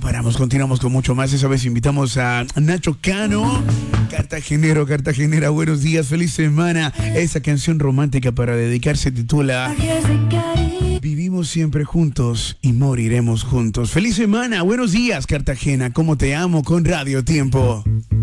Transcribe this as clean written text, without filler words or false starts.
paramos, continuamos con mucho más. Esa vez invitamos a Nacho Cano, Cartagenera, buenos días, feliz semana. Esa canción romántica para dedicar se titula Vivimos siempre juntos y moriremos juntos. Feliz semana, buenos días, Cartagena, cómo te amo con Radio Tiempo.